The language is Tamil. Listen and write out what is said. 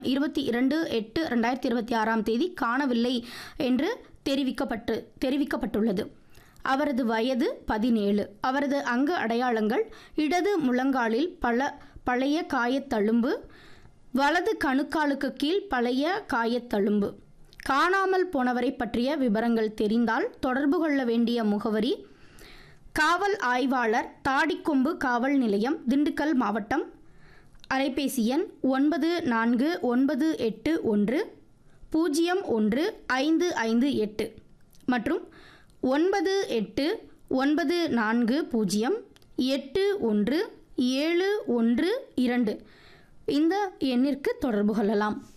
22/8/2026 காணவில்லை என்று தெரிவிக்கப்பட்டுள்ளது. அவரது வயது 17. அவரது அங்க அடையாளங்கள்: இடது முழங்காலில் பழைய காயத்தழும்பு, வலது கணுக்காலுக்கு கீழ் பழைய காயத்தழும்பு. காணாமல் போனவரை பற்றிய விவரங்கள் தெரிந்தால் தொடர்பு கொள்ள வேண்டிய முகவரி: காவல் ஆய்வாளர், தாடிக்கொம்பு காவல் நிலையம், திண்டுக்கல் மாவட்டம். அலைபேசி எண் 9481015558 மற்றும் 9894081712 இந்த எண்ணிற்கு தொடர்பு கொள்ளலாம்.